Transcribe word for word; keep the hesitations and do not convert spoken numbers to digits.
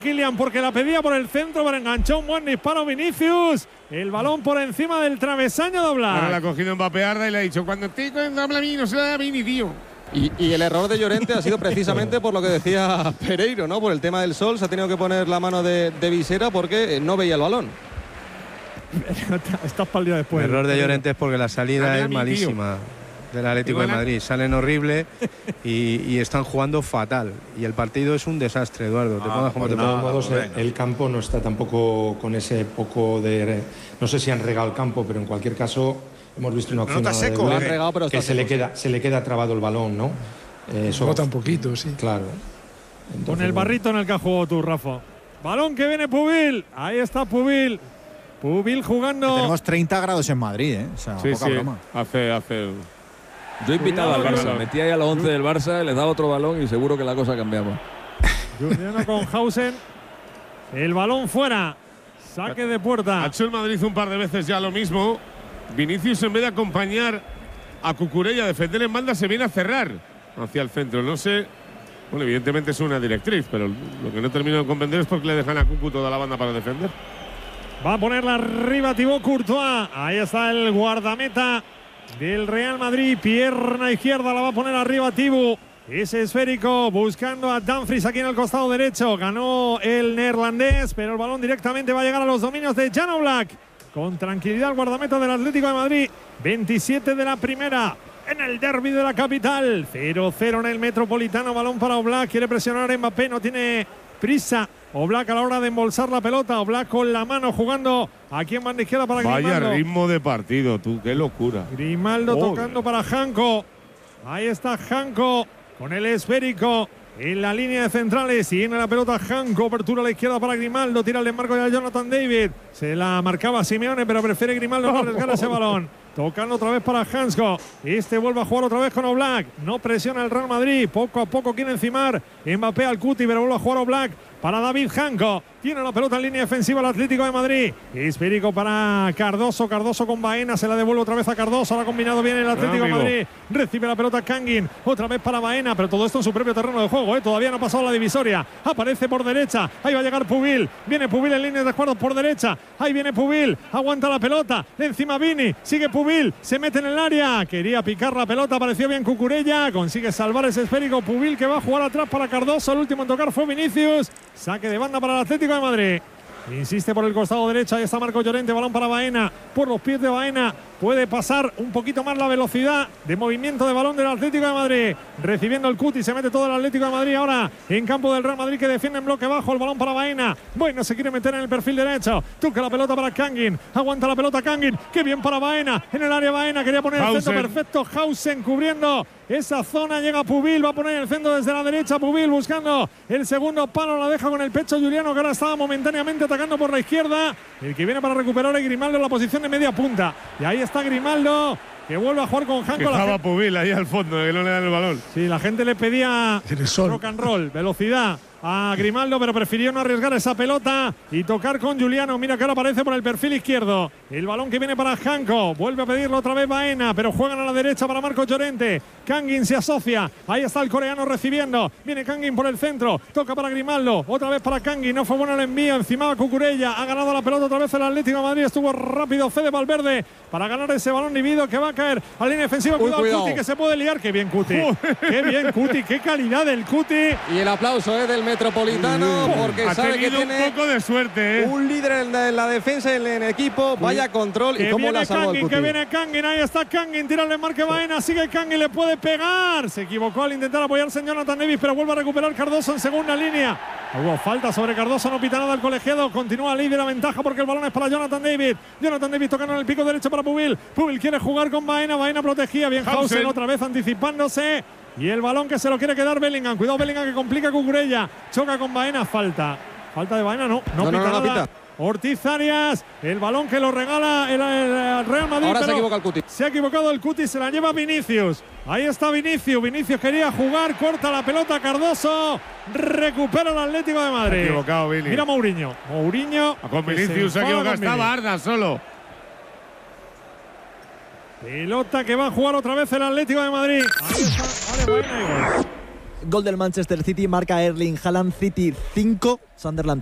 Kylian porque la pedía por el centro, pero enganchó un buen disparo Vinicius. El balón por encima del travesaño de Oblak. Ahora la ha cogido Mbappé Arda y le ha dicho: cuando estoy con a mí, no se la da a Vini, tío. Y, y el error de Llorente ha sido precisamente por lo que decía Pereiro, ¿no? Por el tema del sol, se ha tenido que poner la mano de, de visera porque no veía el balón. Estás para el día después. El error de Llorente es porque la salida es mi malísima del Atlético de Madrid. Salen horrible y, y están jugando fatal. Y el partido es un desastre, Eduardo. Te Ah, pongas como de te todos pongas. modos, el, el campo no está tampoco con ese poco de… No sé si han regado el campo, pero en cualquier caso hemos visto una opción no está seco, de Lo Güell, han regado, pero que está se le, seco, queda, se le queda trabado el balón, ¿no? Eh, eso, Bota un poquito, sí. Claro. Entonces, Con el barrito en el que has jugado tú, Rafa. Balón que viene Pubil. Ahí está Pubil. Pubil jugando. Tenemos treinta grados en Madrid, ¿eh? O sea, Sí, poca sí. broma. Hace, hace. Yo he invitado al Cuidado, Barça, cuidado. metí ahí a los once del Barça, les daba otro balón y seguro que la cosa cambiaba. Juliano con Hausen. El balón fuera. Saque de Ha puerta. hecho el Madrid un par de veces ya lo mismo. Vinicius, en vez de acompañar a Cucurella a defender en banda, se viene a cerrar hacia el centro. No sé. Bueno, evidentemente es una directriz, pero lo que no termino de comprender es por qué le dejan a Cucu toda la banda para defender. Va a ponerla arriba Thibaut Courtois. Ahí está el guardameta del Real Madrid. Pierna izquierda la va a poner arriba Thibaut. Ese esférico buscando a Dumfries aquí en el costado derecho. Ganó el neerlandés, pero el balón directamente va a llegar a los dominios de Jan Oblak. Con tranquilidad el guardameta del Atlético de Madrid. veintisiete de la primera. En el derbi de la capital. cero cero en el Metropolitano. Balón para Oblak. Quiere presionar a Mbappé. No tiene prisa. Oblak a la hora de embolsar la pelota. Oblak con la mano jugando aquí en banda izquierda para Vaya Grimaldo. ritmo de partido, tú, qué locura. Grimaldo Joder. tocando para Janko. Ahí está Janko con el esférico en la línea de centrales. Tiene la pelota Janko. Apertura a la izquierda para Grimaldo. Tira el desmarco de Jonathan David. Se la marcaba Simeone, pero prefiere Grimaldo no arriesgar ese balón. Tocando otra vez para Hansko. Este vuelve a jugar otra vez con Oblak. No presiona el Real Madrid. Poco a poco quiere encimar Mbappé al Cuti, pero vuelve a jugar Oblak para David Janko. Tiene la pelota en línea defensiva el Atlético de Madrid. Esférico para Cardoso. Cardoso con Baena. Se la devuelve otra vez a Cardoso. Ahora ha combinado bien el Atlético de Madrid. Recibe la pelota Kangin. Otra vez para Baena. Pero todo esto en su propio terreno de juego. ¿eh? Todavía no ha pasado la divisoria. Aparece por derecha. Ahí va a llegar Pubil. Viene Pubil en línea de acuerdo por derecha. Ahí viene Pubil. Aguanta la pelota. De encima Vini. Sigue Pubil. Se mete en el área. Quería picar la pelota. Apareció bien Cucurella. Consigue salvar ese esférico. Pubil que va a jugar atrás para Cardoso. El último en tocar fue Vinicius. Saque de banda para el Atlético de Madrid. Insiste por el costado derecho. Ahí está Marco Llorente. Balón para Baena. Por los pies de Baena. Puede pasar un poquito más la velocidad de movimiento de balón del Atlético de Madrid. Recibiendo el Cuti. Se mete todo el Atlético de Madrid ahora en campo del Real Madrid que defiende en bloque bajo. El balón para Baena. Bueno, se quiere meter en el perfil derecho. Toca la pelota para Kangin. Aguanta la pelota Kangin. Qué bien para Baena. En el área Baena. Quería poner el centro perfecto. Hausen cubriendo esa zona. Llega Pubil. Va a poner el centro desde la derecha. Pubil buscando el segundo palo. La deja con el pecho Juliano, que ahora estaba momentáneamente atacando por la izquierda. El que viene para recuperar es Grimaldo en la posición de media punta. Y ahí está Grimaldo, que vuelve a jugar con Janko. Quejaba Pubil ahí al fondo, que no le dan el balón. Sí, la gente le pedía El sol. rock and roll, velocidad a Grimaldo, pero prefirió no arriesgar esa pelota y tocar con Juliano. Mira que ahora aparece por el perfil izquierdo. El balón que viene para Janko. Vuelve a pedirlo otra vez Baena, pero juegan a la derecha para Marco Llorente. Kangin se asocia. Ahí está el coreano recibiendo. Viene Kangin por el centro. Toca para Grimaldo. Otra vez para Kangin. No fue bueno el envío. Encima va Cucurella. Ha ganado la pelota otra vez el Atlético de Madrid. Estuvo rápido Fede Valverde para ganar ese balón dividido que va a caer a la línea defensiva. Uy, Cuidado, cuidado. Cuti, que se puede liar. Qué bien Cuti. Qué bien Cuti. Qué calidad del Cuti. Y el aplauso es del Metropolitano porque Ha sabe que tenido tiene un poco de suerte, ¿eh? un líder en la, en la defensa en el equipo. Vaya control y Que cómo la viene salvó el Kangin, Cuti. que viene Kangin, ahí está Kangin, tira el desmarque Baena, sigue Kangin, le puede pegar. Se equivocó al intentar apoyarse en Jonathan Davis, pero vuelve a recuperar Cardoso en segunda línea. Hubo falta sobre Cardoso, no pita nada el colegiado. Continúa líder la ventaja porque el balón es para Jonathan David. Jonathan David tocando en el pico derecho para Pubil. Pubil quiere jugar con Baena, Baena protegía bien Hausen, Hausen. otra vez anticipándose. Y el balón que se lo quiere quedar Bellingham. Cuidado Bellingham que complica a Cucurella. Choca con Baena, falta. Falta de Baena, no, no, No, no, pita no, no nada. pita. Ortiz Arias, el balón que lo regala el, el Real Madrid. Ahora se pero equivoca el Cuti. Se ha equivocado el Cuti, se la lleva Vinicius. Ahí está Vinicius. Vinicius quería jugar, corta la pelota Cardoso. Recupera el Atlético de Madrid. Se ha equivocado, Vini. Mira Mourinho. Mourinho. Con que Vinicius se ha enfada equivocado. con Vini. Estaba Arda solo. Pelota que va a jugar otra vez el Atlético de Madrid. Ahí está. Vale, Baena y gol. Gol del Manchester City, marca Erling Haaland. City cinco, Sunderland